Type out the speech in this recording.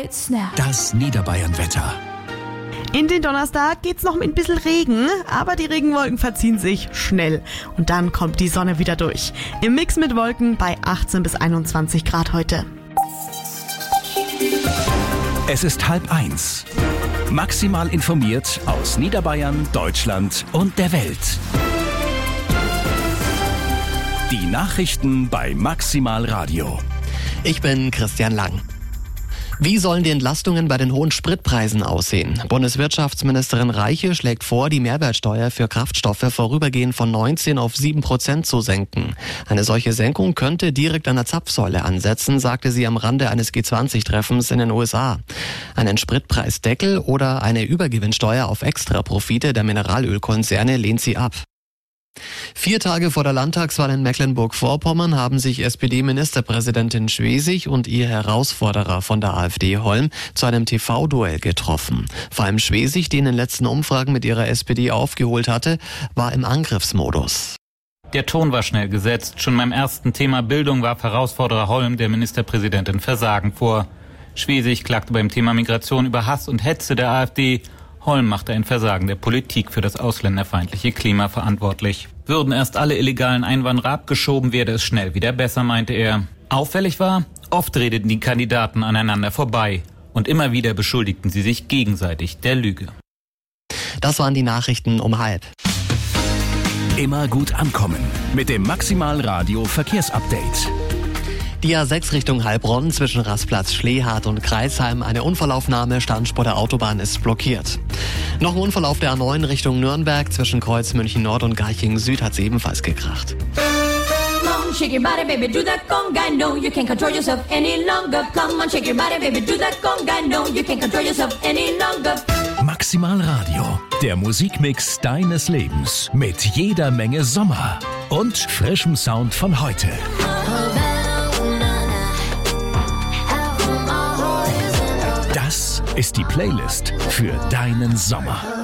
Das Niederbayern-Wetter. In den Donnerstag geht's noch mit ein bisschen Regen, aber die Regenwolken verziehen sich schnell. Und dann kommt die Sonne wieder durch. Im Mix mit Wolken bei 18 bis 21 Grad heute. Es ist 12:30. Maximal informiert aus Niederbayern, Deutschland und der Welt. Die Nachrichten bei Maximal Radio. Ich bin Christian Lang. Wie sollen die Entlastungen bei den hohen Spritpreisen aussehen? Bundeswirtschaftsministerin Reiche schlägt vor, die Mehrwertsteuer für Kraftstoffe vorübergehend von 19 auf 7% zu senken. Eine solche Senkung könnte direkt an der Zapfsäule ansetzen, sagte sie am Rande eines G20-Treffens in den USA. Einen Spritpreisdeckel oder eine Übergewinnsteuer auf Extraprofite der Mineralölkonzerne lehnt sie ab. 4 Tage vor der Landtagswahl in Mecklenburg-Vorpommern haben sich SPD-Ministerpräsidentin Schwesig und ihr Herausforderer von der AfD Holm zu einem TV-Duell getroffen. Vor allem Schwesig, die in den letzten Umfragen mit ihrer SPD aufgeholt hatte, war im Angriffsmodus. Der Ton war schnell gesetzt. Schon beim ersten Thema Bildung warf Herausforderer Holm der Ministerpräsidentin Versagen vor. Schwesig klagte beim Thema Migration über Hass und Hetze der AfD. Holm machte ein Versagen der Politik für das ausländerfeindliche Klima verantwortlich. Würden erst alle illegalen Einwanderer abgeschoben, werde es schnell wieder besser, meinte er. Auffällig war, oft redeten die Kandidaten aneinander vorbei und immer wieder beschuldigten sie sich gegenseitig der Lüge. Das waren die Nachrichten um 12:30. Immer gut ankommen mit dem Maximal Radio Verkehrsupdate. Die A6 Richtung Heilbronn zwischen Rastplatz Schlehart und Kreisheim. Eine Unfallaufnahme, Standspur der Autobahn ist blockiert. Noch ein Unfall auf der A9 Richtung Nürnberg zwischen Kreuz München Nord und Garching Süd hat es ebenfalls gekracht. Shake your body, baby, do that conga. No, you can't control yourself any longer. Come on, shake your body, baby, do that conga. No, you can't control yourself any longer. Maximal Radio, der Musikmix deines Lebens mit jeder Menge Sommer und frischem Sound von heute. Das ist die Playlist für deinen Sommer.